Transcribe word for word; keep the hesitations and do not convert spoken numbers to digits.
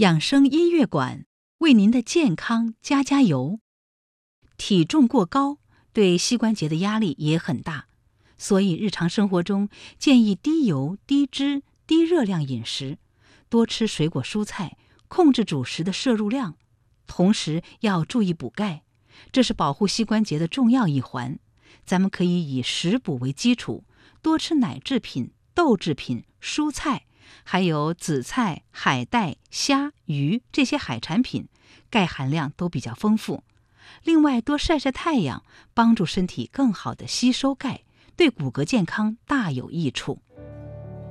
养生音乐馆为您的健康加加油。体重过高对膝关节的压力也很大，所以日常生活中建议低油、低脂、低热量饮食，多吃水果蔬菜，控制主食的摄入量，同时要注意补钙，这是保护膝关节的重要一环。咱们可以以食补为基础，多吃奶制品、豆制品、蔬菜，还有紫菜、海带、虾、鱼这些海产品，钙含量都比较丰富。另外，多晒晒太阳，帮助身体更好地吸收钙，对骨骼健康大有益处。